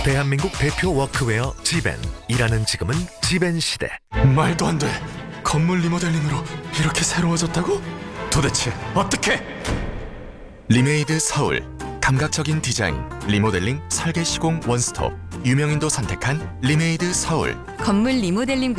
대한민국 대표 워크웨어 지벤. 일하는 지금은 지벤 시대. 말도 안 돼. 건물 리모델링으로 이렇게 새로워졌다고? 도대체 어떻게? 리메이드 서울. 감각적인 디자인, 리모델링, 설계 시공 원스톱. 유명인도 선택한 리메이드 서울. 건물 리모델링